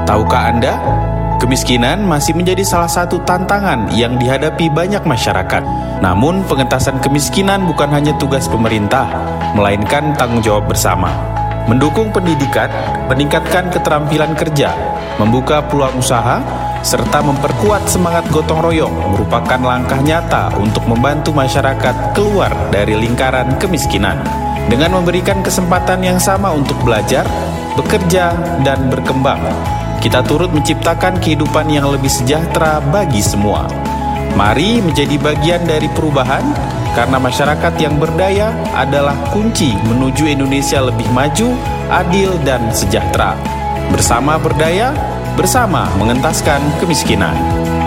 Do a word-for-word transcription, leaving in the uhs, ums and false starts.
Tahukah Anda, kemiskinan masih menjadi salah satu tantangan yang dihadapi banyak masyarakat. Namun, pengentasan kemiskinan bukan hanya tugas pemerintah, melainkan tanggung jawab bersama. Mendukung pendidikan, meningkatkan keterampilan kerja, membuka peluang usaha, serta memperkuat semangat gotong royong merupakan langkah nyata untuk membantu masyarakat keluar dari lingkaran kemiskinan. Dengan memberikan kesempatan yang sama untuk belajar, bekerja, dan berkembang, kita turut menciptakan kehidupan yang lebih sejahtera bagi semua. Mari menjadi bagian dari perubahan, karena masyarakat yang berdaya adalah kunci menuju Indonesia lebih maju, adil, dan sejahtera. Bersama berdaya, bersama mengentaskan kemiskinan.